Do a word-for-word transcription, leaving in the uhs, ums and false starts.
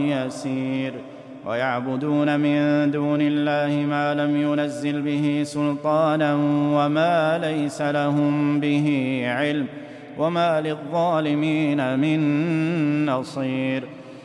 يسير ويعبدون من دون الله ما لم ينزل به سلطانا وما ليس لهم به علم وما للظالمين من نصير